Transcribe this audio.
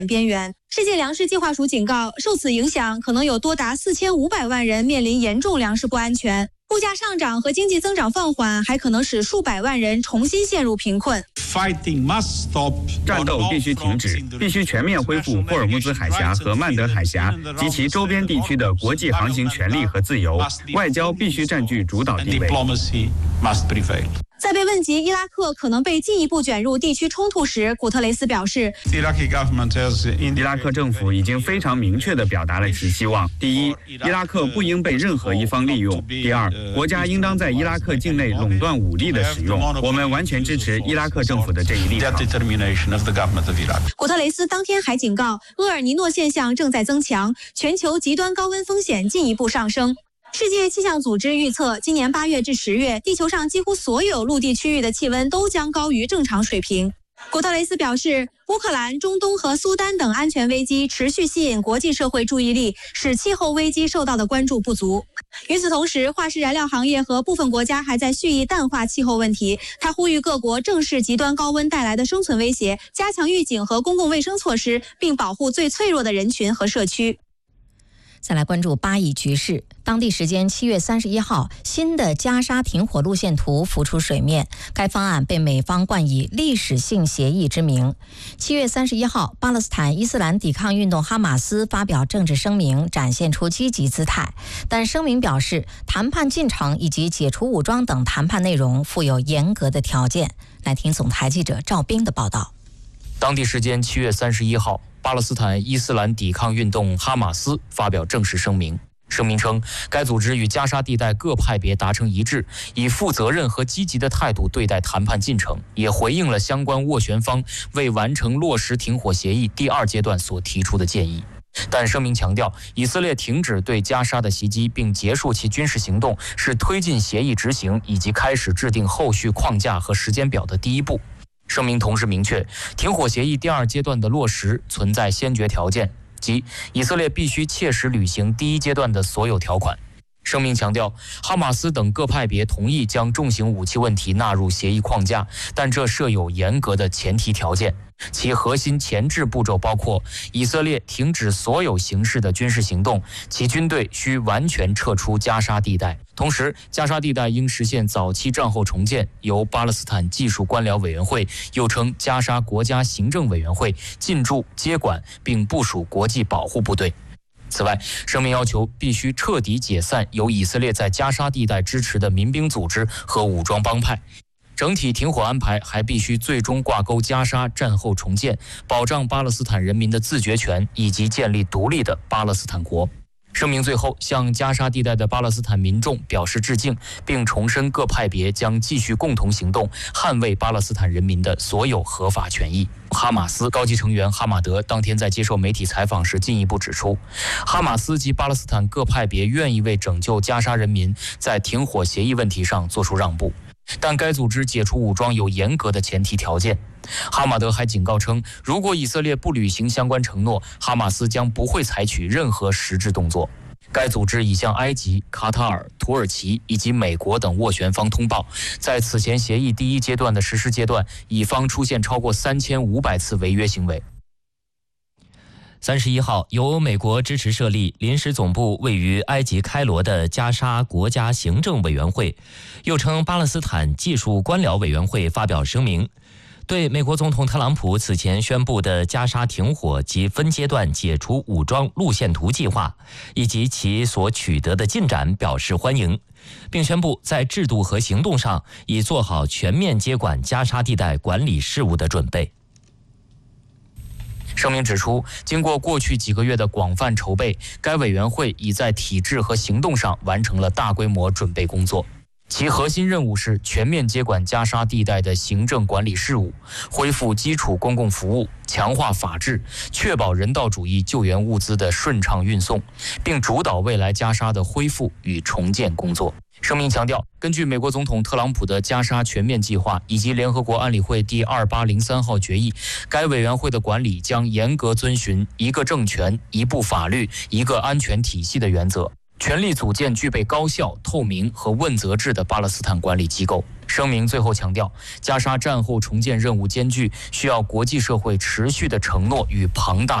边缘。世界粮食计划署警告，受此影响，可能有多达4500万人面临严重粮食不安全。物价上涨和经济增长放缓，还可能使数百万人重新陷入贫困。 战斗必须停止，必须全面恢复霍尔木兹海峡和曼德海峡及其周边地区的国际航行权利和自由，外交必须占据主导地位。 在被问及伊拉克可能被进一步卷入地区冲突时，古特雷斯表示， 伊拉克政府已经非常明确地表达了其希望：第一，伊拉克不应被任何一方利用；第二，国家应当在伊拉克境内垄断武力的使用。我们完全支持伊拉克政府的这一立场。 古特雷斯当天还警告，厄尔尼诺现象正在增强，全球极端高温风险进一步上升。世界气象组织预测，今年8月至10月，地球上几乎所有陆地区域的气温都将高于正常水平。古特雷斯表示，乌克兰、中东和苏丹等安全危机持续吸引国际社会注意力，使气候危机受到的关注不足。与此同时，化石燃料行业和部分国家还在蓄意淡化气候问题。他呼吁各国正视极端高温带来的生存威胁，加强预警和公共卫生措施，并保护最脆弱的人群和社区。 再来关注巴以局势。当地时间7月31号，新的加沙停火路线图浮出水面，该方案被美方冠以历史性协议之名。7月31号，巴勒斯坦伊斯兰抵抗运动哈马斯发表政治声明，展现出积极姿态，但声明表示，谈判进程以及解除武装等谈判内容附有严格的条件。来听总台记者赵斌的报道。 当地时间7月31号，巴勒斯坦伊斯兰抵抗运动哈马斯发表正式声明。声明称，该组织与加沙地带各派别达成一致，以负责任和积极的态度对待谈判进程，也回应了相关斡旋方为完成落实停火协议第2阶段所提出的建议。但声明强调，以色列停止对加沙的袭击并结束其军事行动，是推进协议执行以及开始制定后续框架和时间表的第一步。声明同时明确，停火协议第2阶段的落实存在先决条件，即以色列必须切实履行第1阶段的所有条款。声明强调，哈马斯等各派别同意将重型武器问题纳入协议框架，但这设有严格的前提条件。其核心前置步骤包括：以色列停止所有形式的军事行动，其军队需完全撤出加沙地带。同时，加沙地带应实现早期战后重建，由巴勒斯坦技术官僚委员会（又称加沙国家行政委员会）进驻接管并部署国际保护部队。此外，声明要求必须彻底解散由以色列在加沙地带支持的民兵组织和武装帮派。整体停火安排还必须最终挂钩加沙战后重建，保障巴勒斯坦人民的自决权以及建立独立的巴勒斯坦国。声明最后向加沙地带的巴勒斯坦民众表示致敬，并重申各派别将继续共同行动，捍卫巴勒斯坦人民的所有合法权益。哈马斯高级成员哈马德当天在接受媒体采访时进一步指出，哈马斯及巴勒斯坦各派别愿意为拯救加沙人民在停火协议问题上做出让步，但该组织解除武装有严格的前提条件。哈马德还警告称，如果以色列不履行相关承诺，哈马斯将不会采取任何实质动作。该组织已向埃及、卡塔尔、土耳其以及美国等斡旋方通报，在此前协议第1阶段的实施阶段，乙方出现超过3500次违约行为。 31号，由美国支持设立、临时总部位于埃及开罗的加沙国家行政委员会，又称巴勒斯坦技术官僚委员会发表声明，对美国总统特朗普此前宣布的加沙停火及分阶段解除武装路线图计划以及其所取得的进展表示欢迎，并宣布在制度和行动上已做好全面接管加沙地带管理事务的准备。 声明指出，经过过去几个月的广泛筹备，该委员会已在体制和行动上完成了大规模准备工作。其核心任务是全面接管加沙地带的行政管理事务，恢复基础公共服务，强化法治，确保人道主义救援物资的顺畅运送，并主导未来加沙的恢复与重建工作。声明强调，根据美国总统特朗普的加沙全面计划以及联合国安理会第2803号决议，该委员会的管理将严格遵循一个政权、一部法律、一个安全体系的原则，全力组建具备高效、透明和问责制的巴勒斯坦管理机构， 声明最后强调，加沙战后重建任务艰巨，需要国际社会持续的承诺与庞大